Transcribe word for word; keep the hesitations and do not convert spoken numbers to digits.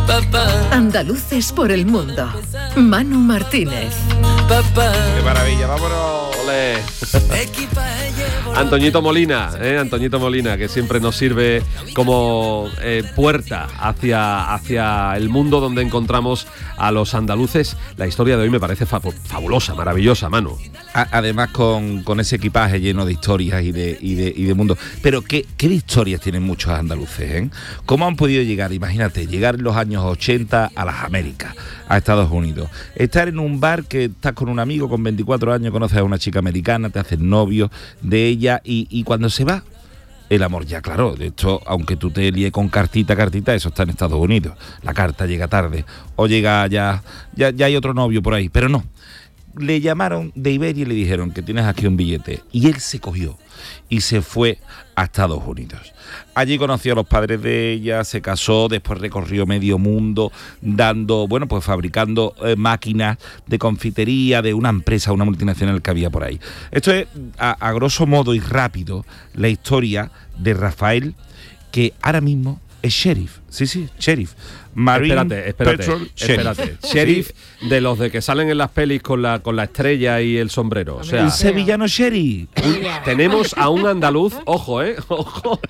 Andaluces por el mundo. Manu Martínez. Qué maravilla, vámonos. Olé. Antoñito Molina, ¿eh? Antoñito Molina, que siempre nos sirve como eh, puerta hacia, hacia el mundo donde encontramos a los andaluces. La historia de hoy me parece fabu- fabulosa, maravillosa, Manu. A- además con, con ese equipaje lleno de historias y de, y de, y de mundo. Pero ¿qué, qué historias tienen muchos andaluces, eh? ¿Cómo han podido llegar? Imagínate, llegar en los años ochenta a las Américas, a Estados Unidos. Estar en un bar que estás con un amigo con veinticuatro años, conoces a una chica americana, te haces novio de ella y, y cuando se va, el amor ya, claro, de hecho, aunque tú te líes con cartita, cartita, eso está en Estados Unidos. La carta llega tarde o llega ya, ya, ya hay otro novio por ahí, pero no. Le llamaron de Iberia y le dijeron que tienes aquí un billete. Y él se cogió y se fue a Estados Unidos. Allí conoció a los padres de ella, se casó, después recorrió medio mundo, dando, bueno, pues fabricando eh, máquinas de confitería de una empresa, una multinacional que había por ahí. Esto es, a, a grosso modo y rápido, la historia de Rafael, que ahora mismo es sheriff. Sí, sí, sheriff. Marine espérate, espérate, Petrol espérate. Sheriff. Sheriff de los de que salen en las pelis con la con la estrella y el sombrero. O sea, Un sevillano sheriff. tenemos a un andaluz, ojo, eh, ojo,